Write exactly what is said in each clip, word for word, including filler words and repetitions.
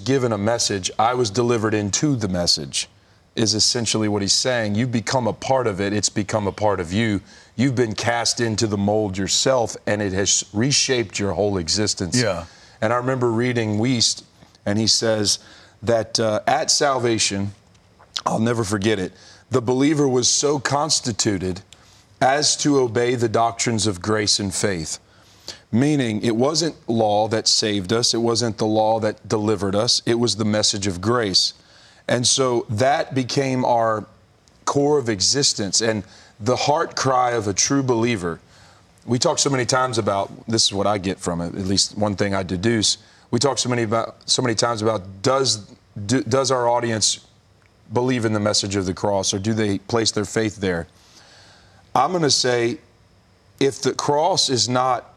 given a message. I was delivered into the message, is essentially what he's saying. You become a part of it. It's become a part of you. You've been cast into the mold yourself, and it has reshaped your whole existence. Yeah. And I remember reading Wiest, and he says that uh, at salvation, I'll never forget it, the believer was so constituted as to obey the doctrines of grace and faith. Meaning, it wasn't law that saved us. It wasn't the law that delivered us. It was the message of grace. And so that became our core of existence. And the heart cry of a true believer, we talk so many times about, this is what I get from it, at least one thing I deduce, we talk so many about so many times about does do, does our audience believe in the message of the cross, or do they place their faith there? I'm going to say, if the cross is not,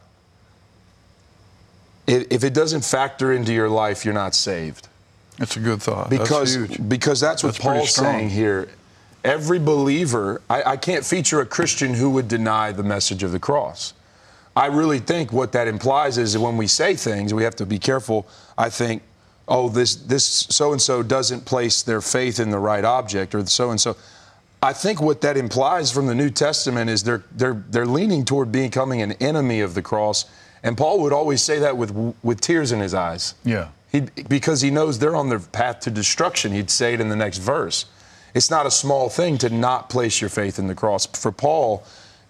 if it doesn't factor into your life, you're not saved. That's a good thought. Because, that's huge. because that's what That's pretty Paul's strong. saying here. Every believer, I, I can't feature a Christian who would deny the message of the cross. I really think what that implies is that when we say things, we have to be careful. I think, oh, this this so-and-so doesn't place their faith in the right object, or so-and-so. I think what that implies from the New Testament is they're they're they're leaning toward becoming an enemy of the cross. And Paul would always say that with with tears in his eyes. Yeah. He, because he knows they're on their path to destruction. He'd say it in the next verse. It's not a small thing to not place your faith in the cross. For Paul,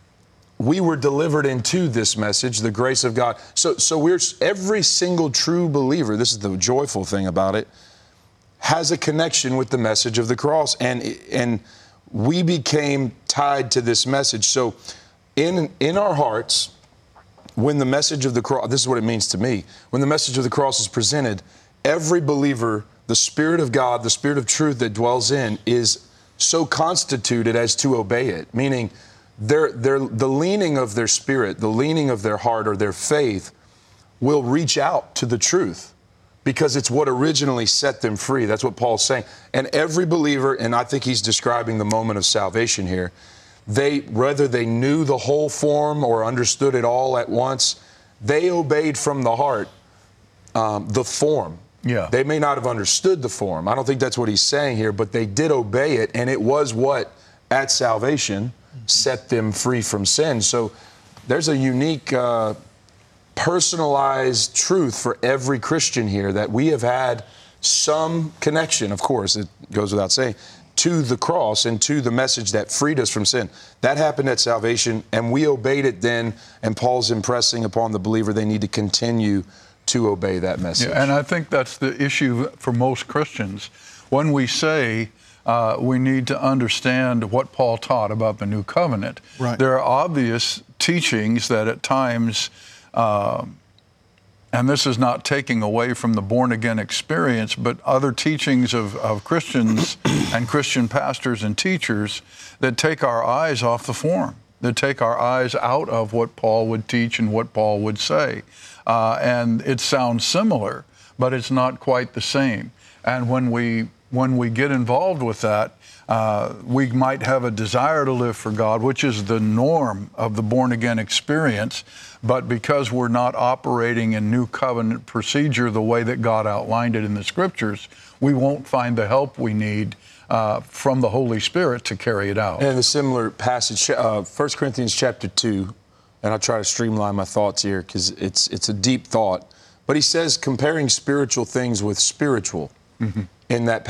we were delivered into this message, the grace of God. So, so we're every single true believer, this is the joyful thing about it, has a connection with the message of the cross. And, and we became tied to this message. So in, in our hearts, when the message of the cross, this is what it means to me, when the message of the cross is presented, every believer, the Spirit of God, the Spirit of truth that dwells in, is so constituted as to obey it. Meaning, they're, they're, the leaning of their spirit, the leaning of their heart or their faith will reach out to the truth because it's what originally set them free. That's what Paul's saying. And every believer, and I think he's describing the moment of salvation here, they, whether they knew the whole form or understood it all at once, they obeyed from the heart um, the form. Yeah. They may not have understood the form. I don't think that's what he's saying here, but they did obey it, and it was what, at salvation, set them free from sin. So there's a unique, uh, personalized truth for every Christian here that we have had some connection, of course, it goes without saying, to the cross and to the message that freed us from sin. That happened at salvation, and we obeyed it then, and Paul's impressing upon the believer they need to continue to obey that message. Yeah, and I think that's the issue for most Christians. When we say uh, we need to understand what Paul taught about the new covenant, right. There are obvious teachings that at times, uh, and this is not taking away from the born-again experience, but other teachings of, of Christians and Christian pastors and teachers that take our eyes off the form, that take our eyes out of what Paul would teach and what Paul would say. Uh, and it sounds similar, but it's not quite the same. And when we when we get involved with that, uh, we might have a desire to live for God, which is the norm of the born-again experience. But because we're not operating in new covenant procedure the way that God outlined it in the Scriptures, we won't find the help we need uh, from the Holy Spirit to carry it out. And in a similar passage, uh, First Corinthians chapter two, and I'll try to streamline my thoughts here because it's it's a deep thought. But he says, comparing spiritual things with spiritual mm-hmm. in that passage.